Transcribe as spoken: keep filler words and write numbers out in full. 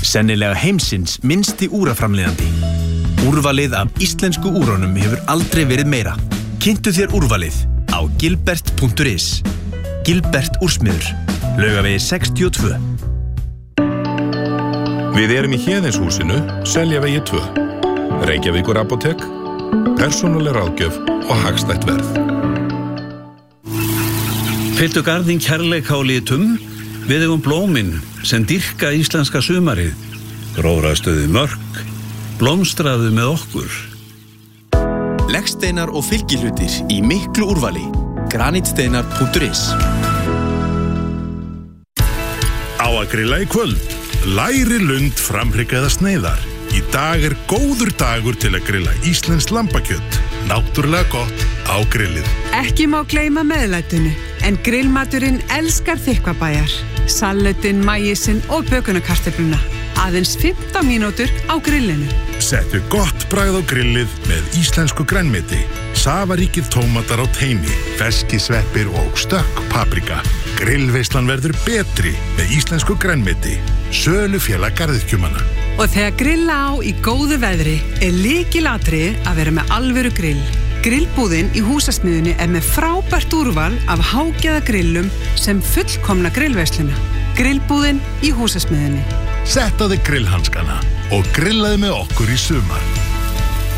sennilega heimsins minnsti úraframleiðandi. Úrvalið af íslensku úrunum hefur aldrei verið meira. Kynntu þér úrvalið á gilbert punktur is. Gilbert úrsmiður, Laugavegi sextíu og tvö. Við erum í Héðinshúsinu, Seljavegi tvö. Reykjavíkur apótek, persónuleg ráðgjöf og hagstætt verð. Fylltu garðinn kærleika á litum, við eigum blómin sem dýrka íslenska sumarið. Gróðrastuði mörk, blómstraðu með okkur. Leggsteinar og fylgihlutir í miklu úrvali. granitsteinar punktur is. Á að grilla í kvöld. Læri lund framhryggaða sneiðar. Í dag er góður dagur til að grilla íslenskt lambakjöt. Náttúrulega gott á grillið. Ekki má gleyma meðlætinu, en grillmaturinn elskar þykkvabæjar. Salatinn, maísinn og bökunarkartöfluna. Aðeins fimmtán mínútur á grillinu. Settu gott bragð á grillið með íslensku grænmeti. Safaríkir tómatar á teini, ferskisveppir og stökk paprika. Grillveislan verður betri með íslensku grænmeti. Sölufélag garðyrkjumanna. Og þegar grilla á í góðu veðri er lykilatriði að vera með alvöru grill. Grillbúðin í húsasmiðjunni er með frábært úrval af hágæða grillum sem fullkomna grillveisluna. Grillbúðin í húsasmiðjunni. Sett á þig grillhanskana og grillaði með okkur í sumar.